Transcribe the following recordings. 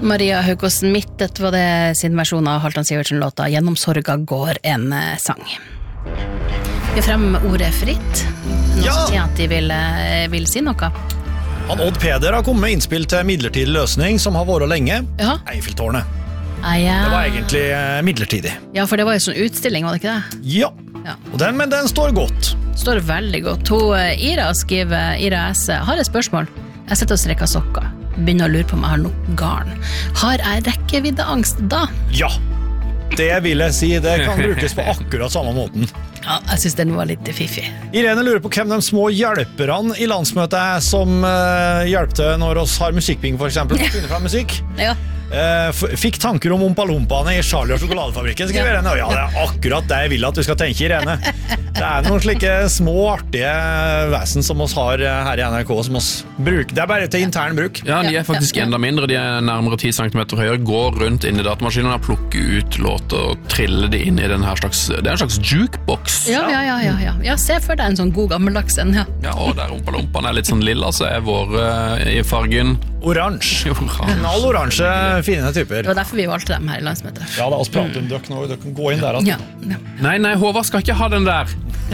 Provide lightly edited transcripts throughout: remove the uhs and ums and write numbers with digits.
Maria Haukås Mittet var det sin versjon av Halvdan Sivertsen-låta «Gjennom sorga går en sang». Vi frem ordet fritt. Noen som sier at de vil si noe. Han Odd Peder har kommet med innspill til midlertidig løsning som har vært lenge. Ja. Eiffeltårnet. Ja. Det var egentlig midlertidig. Ja, for det var jo sånn utstilling, var det ikke det? Ja. Men den står godt. Står veldig godt. Ira skriver, Ira S. Har et spørsmål. Jeg sitter og strekker sokker. Begynner å lure på om jeg har noe garn. Har jeg rekkeviddeangst da? Ja, det vil jeg si. Det kan brukes på akkurat samme måten. Ja, jeg synes den var litt fiffig. Irene lurer på hvem de små hjelperne i landsmøtet er som hjelpte når oss har musikkbing for eksempel, å finne frem musikk. Ja. Fikk tanker om Ompalompaene i Charlie og sjokoladefabrikken, skriver Irene. Ja, det er akkurat det jeg vil at du skal tenke, Irene. Det er noen slike små, artige vesen som oss har her i NRK som oss bruker. Det er bare til intern bruk. Ja, de er faktisk enda mindre. De er nærmere 10 cm høyere, går rundt inn i datamaskinen og plukker ut låter og triller de inn i den her slags, det er en slags jukebox. Ja. Ja, se for deg en sånn god gammeldags en, ja. Ja, og der Ompalompaene er litt sånn lilla, så er våre i fargen oransje. Knall oransje, fine typer. Det var derfor vi valgte dem her i landsmøtet. Ja, da oss prater om dere nå, dere kan gå inn der. Ja. Nei, Håvard skal ikke ha den der.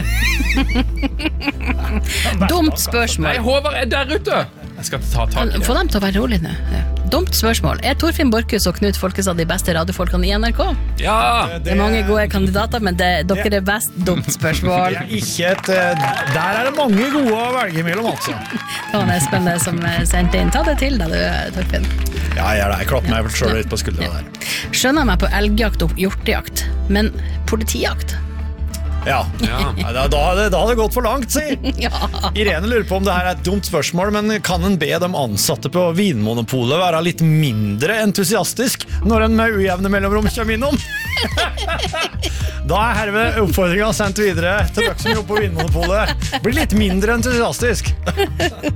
Dumt spørsmål. Nei, Håvard er der ute. Jeg skal ta tak i det. Få dem til å være rolig nå. Ja. Dumt spørsmål. Er Torfinn Borchhus og Knut Folkestad de beste radiofolkene i NRK? Ja! Det er mange gode kandidater, men dere er best. Dumt spørsmål. Det er ikke der er det mange gode å velge mellom, altså. Det var Espen som sendte inn. Ta det til da, du, Torfinn. Ja, jeg klapper meg selv litt på skuldra der. Skjønner meg på elgjakt og hjortejakt, men politijakt? Ja. Da hadde det gått for langt, si. Ja. Irene lurer på om det her er et dumt spørsmål, men kan en be de ansatte på Vinmonopolet være litt mindre entusiastisk når en med ujevne mellomrom kommer innom? Da er herved oppfordringen sendt videre til dere som jobber på Vinmonopolet. Bli litt mindre entusiastisk.